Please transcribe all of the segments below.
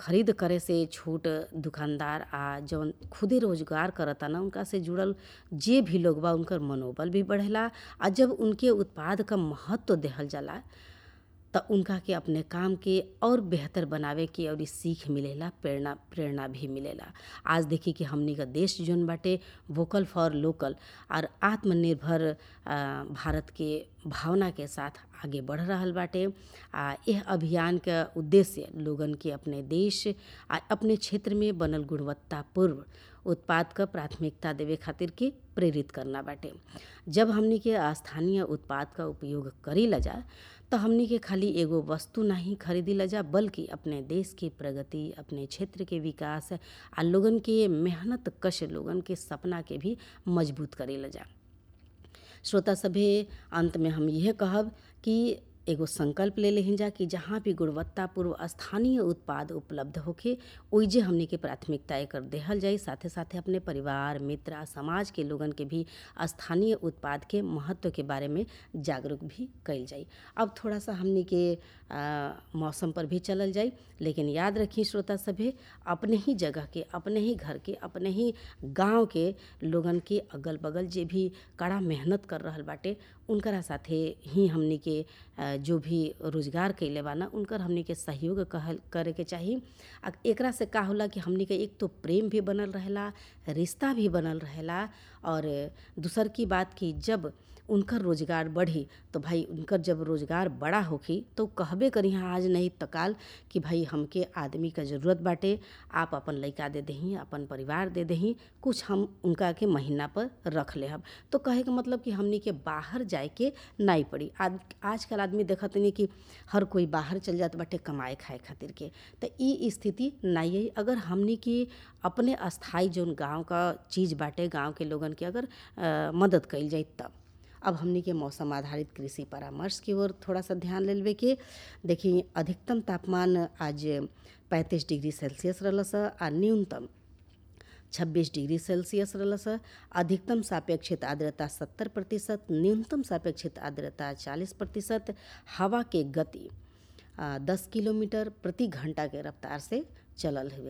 खरीद करे से छोट दुकानदार आ जौन खुदे रोजगार करता ना उनका से जुड़ल जे भी लोग बा उनकर मनोबल भी बढ़ेला। आ जब उनके उत्पाद का महत्व देहल जाला त उनका के अपने काम के और बेहतर बनावे की और सीख मिलेला, प्रेरणा भी मिलेला। आज देखी कि हमनी का देश जौन बाटे वोकल फॉर लोकल और आत्मनिर्भर भारत के भावना के साथ आगे बढ़ रहल बाटे। यह अभियान का उद्देश्य लोगन के अपने देश आ अपने क्षेत्र में बनल गुणवत्तापूर्ण उत्पाद क प्राथमिकता देवे खातिर के प्रेरित करना बाटे। जब हमनी के स्थानीय उत्पाद का उपयोग करी ला जा तो हमनी के खाली एगो वस्तु नहीं खरीदी ला जा बल्कि अपने देश की प्रगति, अपने क्षेत्र के विकास आ लोगन के मेहनत कश लोगन के सपना के भी मजबूत करी ला जा। श्रोता सभे, अंत में हम यह कहब कि एगो संकल्प ले लेहिन जा कि जहाँ भी गुणवत्तापूर्ण स्थानीय उत्पाद उपलब्ध होखे ओइजे हमनी के प्राथमिकता एकर देहल जाई। साथे साथे अपने परिवार, मित्र आ समाज के लोगन के भी स्थानीय उत्पाद के महत्व के बारे में जागरूक भी कइल जाई। अब थोड़ा सा हमनी के मौसम पर भी चलल जाई, लेकिन याद रखी श्रोता सभे, अपने ही जगह के, अपने ही घर के, अपने ही गांव के लोगन के अगल बगल जे भी कड़ा मेहनत कर रहल बाटे उनकरा साथे ही हमनी के जो भी रोजगार कइले बा ना उनकर हमनी के सहयोग करे के चाही। एकरा से का होला कि हमनी के एक तो प्रेम भी बनल रहेला, रिश्ता भी बनल रहेला, और दूसर की बात कि जब उनकर रोजगार बढ़ी तो भाई उनकर जब रोजगार बड़ा होखी तो कहबे करी आज नहीं त काल कि भाई हमके आदमी का ज़रूरत बाटे, आप अपन लइका दे दही, अपन परिवार दे दही, कुछ हम उनका के महीना पर रख लेहब। तो कहे के मतलब कि हमनी के बाहर जाए के नहीं पड़ी। आजकल आदमी देखत नहीं कि हर कोई बाहर चल जात बाटे कमाए खाए खातिर के, तो ई स्थिति नहीं है। अगर हमनी के अपने अस्थाई जौन गाँव का चीज़ बाटे, गाँव के लोगन के अगर मदद कइल जाए तब। अब हमनी के मौसम आधारित कृषि परामर्श की ओर थोड़ा सा ध्यान लेवे के। देखिए, अधिकतम तापमान आज 35 डिग्री सेल्सियस रहलस आ न्यूनतम 26 डिग्री सेल्सियस रहलस। अधिकतम सापेक्षिक आर्द्रता 70%, न्यूनतम सापेक्षिक आर्द्रता 40%। हवा के गति 10 किलोमीटर प्रति घंटा के रफ्तार से चलल हुए।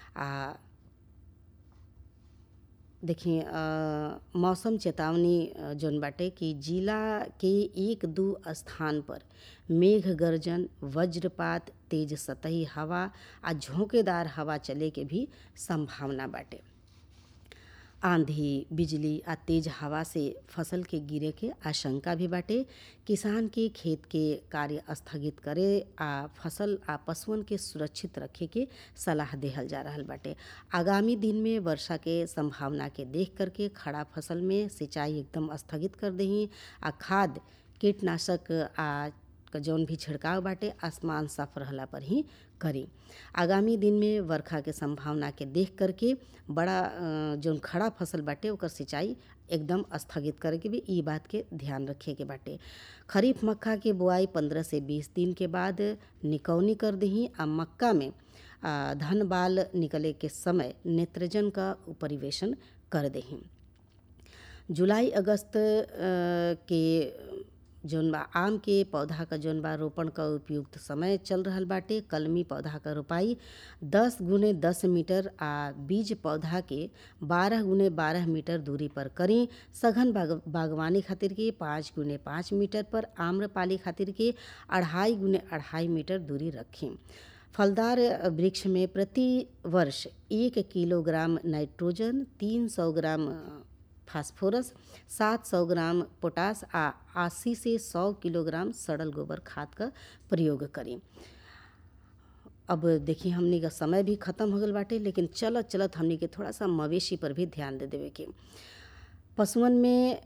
देखिए, मौसम चेतावनी जौन बाटे कि जिला के 1-2 स्थान पर मेघ गर्जन, वज्रपात, तेज सतही हवा आ झोंकेदार हवा चले के भी संभावना बाटे। आंधी, बिजली आ तेज हवा से फसल के गिरे के आशंका भी बाटे। किसान के खेत के कार्य स्थगित करे आ फसल आ पशुअन के सुरक्षित रखे के सलाह देहल जा रहल बाटे। आगामी दिन में वर्षा के संभावना के देख करके खड़ा फसल में सिंचाई एकदम स्थगित कर दही आ खाद, कीटनाशक आ जौन भी छिड़काव बाटे आसमान साफ रहला पर ही करी। आगामी दिन में वर्षा के संभावना के देख करके बड़ा जौन खड़ा फसल बाटे ओकर सिंचाई एकदम स्थगित करे के भी ई बात के ध्यान रखे के बाटे। खरीफ मक्का के बुआई 15 से 20 दिन के बाद निकौनी कर दही आ मक्का में धन बाल निकले के समय नेत्रजन का परिवेशन कर दही। जुलाई अगस्त के जौन बा आम के पौधा का जौन बा रोपण का उपयुक्त समय चल रहल बाटे। कलमी पौधा का रोपाई 10 गुने 10 मीटर आ बीज पौधा के 12 गुने 12 मीटर दूरी पर करी। सघन बागवानी खातिर के 5 गुने 5 मीटर पर, आम्रपाली खातिर के 2.5 गुने 2.5 मीटर दूरी रखें। फलदार वृक्ष में प्रति वर्ष 1 kilogram nitrogen, 300 gram phosphorus, 700 gram potash आ 80 से 100 किलोग्राम सड़ल गोबर खाद का प्रयोग करें। अब देखिए, हमनी का समय भी ख़त्म हो गल बाटे, लेकिन चलत चलत हमनी के थोड़ा सा मवेशी पर भी ध्यान दे देवे के। पशुअन में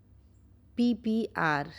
PPR,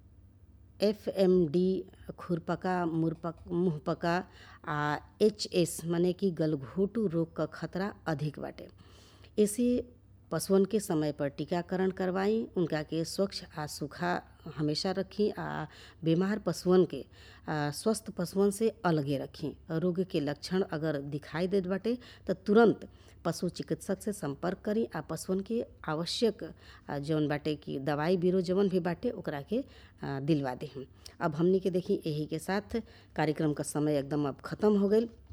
FMD, खुरपका, मुहपका आ HS माने कि गलघोटू रोग का खतरा अधिक बाटे। इसे पशुअन के समय पर टीकाकरण करवाई, उनका के स्वच्छ आ सूखा हमेशा रखी आ बीमार पशुअन के स्वस्थ पशुअन से अलगे रखी। रोग के लक्षण अगर दिखाई देत बाटे तो तुरंत पशु चिकित्सक से संपर्क करी आ पशुअन के आवश्यक जौन बाटे कि दवाई बीरो जवन भी बाटे ओकरा के दिलवा देही। अब हमनी के देखी यही के साथ कार्यक्रम का समय एकदम अब ख़त्म हो गई।